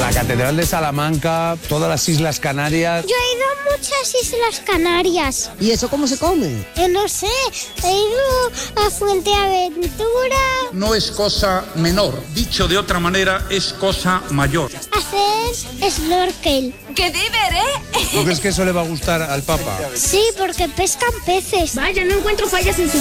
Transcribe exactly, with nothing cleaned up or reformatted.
La Catedral de Salamanca, todas las Islas Canarias. Yo he ido a muchas Islas Canarias. ¿Y eso cómo se come? Yo no sé, he ido a Fuenteventura. No es cosa menor, dicho de otra manera, es cosa mayor. Hacer snorkel. ¡Qué diver, eh! ¿Tú crees que eso le va a gustar al Papa? Sí, porque pescan peces. Vaya, no encuentro fallas en su